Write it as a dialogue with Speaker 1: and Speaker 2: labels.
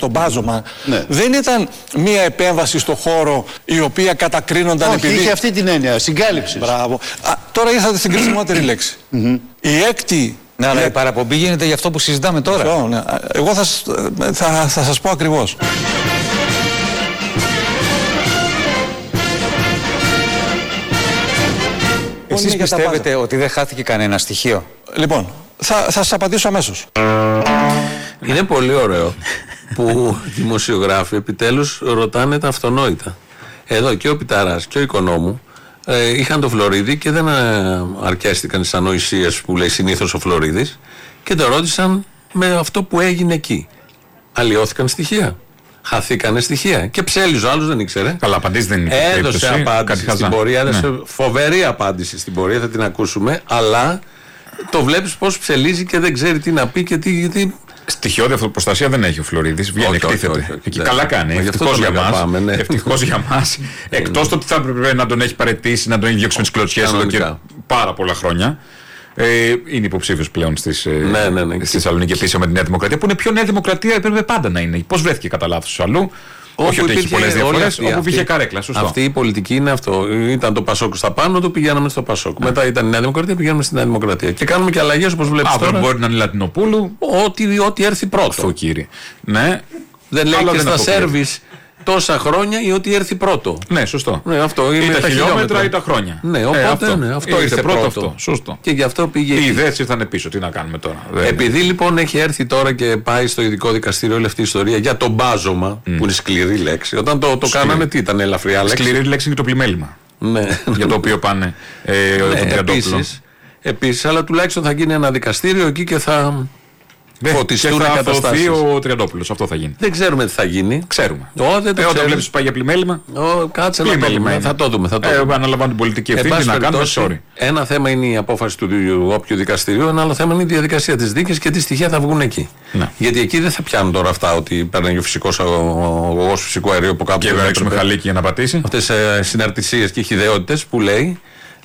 Speaker 1: το μπάζωμα, δεν ήταν μια επέμβαση στο χώρο η οποία κατακρίνονταν επειδή.
Speaker 2: Είχε αυτή την έννοια, συγκάλυψη.
Speaker 1: Μπράβο. Τώρα ήρθατε στην κρισιμότερη λέξη. Η έκτη.
Speaker 3: Ναι, αλλά η παραπομπή γίνεται για αυτό που συζητάμε τώρα.
Speaker 1: Ναι. Εγώ θα σας πω ακριβώς.
Speaker 3: Εσείς πιστεύετε ότι δεν χάθηκε κανένα στοιχείο?
Speaker 1: Λοιπόν, θα σας απαντήσω αμέσως.
Speaker 4: Είναι πολύ ωραίο που δημοσιογράφοι επιτέλους ρωτάνε τα αυτονόητα. Εδώ και ο Πιταράς και ο Οικονόμου είχαν το Φλωρίδη και δεν αρκέστηκαν τις ανοησίες που λέει συνήθως ο Φλωρίδης και το ρώτησαν με αυτό που έγινε εκεί. Αλλοιώθηκαν στοιχεία. Χαθήκανε στοιχεία. Και ψέλιζε, ο άλλος δεν ήξερε.
Speaker 5: Καλά, απαντήσει δεν είναι.
Speaker 4: Έδωσε απάντηση στην πορεία, έδωσε φοβερή απάντηση στην πορεία, θα την ακούσουμε, αλλά το βλέπεις πως ψελίζει και δεν ξέρει τι να πει και τι.
Speaker 5: Στοιχειώδη αυτοπροστασία δεν έχει ο Φλωρίδης. Βγαίνει, εκτίθεται. Εκεί καλά κάνει. Ευτυχώς για μας. Ευτυχώς για μας. Εκτός το ότι θα έπρεπε να τον έχει παραιτήσει, να τον έχει διώξει με τις κλωτσιές εδώ και πάρα πολλά χρόνια. Είναι υποψήφιος πλέον στη Θεσσαλονίκη επίσημα με τη Νέα Δημοκρατία, που είναι πιο Νέα Δημοκρατία, έπρεπε πάντα να είναι. Πώς βρέθηκε κατά λάθος αλλού? Όχι ότι έχει πολλές διαφορές, όπου πήγε καρέκλα. Σωστό.
Speaker 4: Αυτή η πολιτική είναι αυτό. Ήταν το Πασόκ στα πάνω, το πηγαίναμε στο Πασόκ. Μετά ήταν η Νέα Δημοκρατία, πηγαίναμε στη Νέα Δημοκρατία. Και κάνουμε και αλλαγές όπως βλέπεις τώρα.
Speaker 5: Μπορεί να είναι Λατινοπούλου.
Speaker 4: Ό,τι έρθει πρώτο.
Speaker 5: Αυτό, κύριε. Ναι.
Speaker 4: Δεν λέει και στα σέρβις τόσα χρόνια ή ότι έρθει πρώτο.
Speaker 5: Ναι, σωστό.
Speaker 4: Ναι, αυτό είναι
Speaker 5: τα χιλιόμετρα ή τα χρόνια.
Speaker 4: Ναι, οπότε αυτό ήρθε πρώτο.
Speaker 5: Αυτό. Σωστό.
Speaker 4: Και γι' αυτό πήγε.
Speaker 5: Οι ιδέες ήρθαν πίσω. Τι να κάνουμε τώρα?
Speaker 4: Επειδή λοιπόν έχει έρθει τώρα και πάει στο ειδικό δικαστήριο όλη αυτή η ιστορία για το μπάζωμα, που είναι σκληρή λέξη. Όταν το κάνανε, τι ήταν, ελαφριά λέξη?
Speaker 5: Σκληρή λέξη είναι το πλημέλημα.
Speaker 4: Ναι.
Speaker 5: Για το οποίο πάνε τον Τριαντόπουλο.
Speaker 4: Επίσης, αλλά τουλάχιστον θα γίνει ένα δικαστήριο εκεί και θα.
Speaker 5: Και θα αφωθεί ο Τριαντόπουλος. Αυτό θα γίνει.
Speaker 4: Δεν ξέρουμε τι θα γίνει.
Speaker 5: Ξέρουμε.
Speaker 4: Όταν
Speaker 5: βλέπεις πάει για πλημέλημα.
Speaker 4: Κάτσε να δούμε. Θα το δούμε.
Speaker 5: Αναλαμβάνουν την πολιτική ευθύνη να κάνουν.
Speaker 4: Ένα θέμα είναι η απόφαση του όποιου δικαστηρίου. Ένα άλλο θέμα είναι η διαδικασία της δίκης και τι στοιχεία θα βγουν εκεί. Γιατί εκεί δεν θα πιάνουν τώρα αυτά ότι παίρνει ο φυσικός αγωγός φυσικού αερίου από κάπου.
Speaker 5: Και θα ρίξουμε χαλίκι για να πατήσει.
Speaker 4: Αυτές συναρτησίες και χυδαιότητες που λέει.